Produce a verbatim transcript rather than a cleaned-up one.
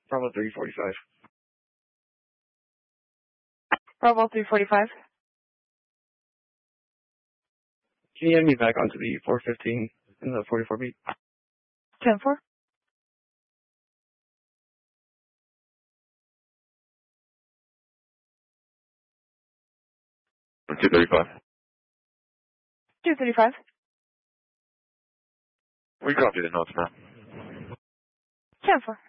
Bravo three forty-five. Bravo three forty-five. Can you add me back onto the four fifteen in the forty-four beat? ten four. two thirty-five. two thirty-five. We copied the notes, man. ten four.